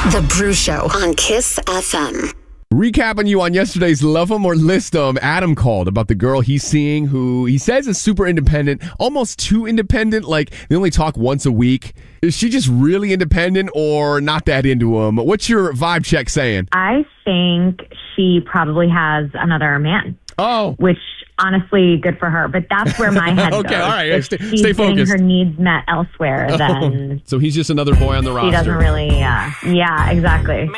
The Brew Show on Kiss FM. Recapping you on yesterday's Love 'Em or List 'Em, Adam called about the girl he's seeing who he says is super independent, almost too independent, like they only talk once a week. Is she just really independent or not that into him? What's your vibe check saying? I think she probably has another man. Oh. Which, honestly, good for her. But that's where my head goes. Okay, all right. If Stay she's focused. getting her needs met elsewhere, then So he's just another boy on the roster. she doesn't really, yeah, exactly.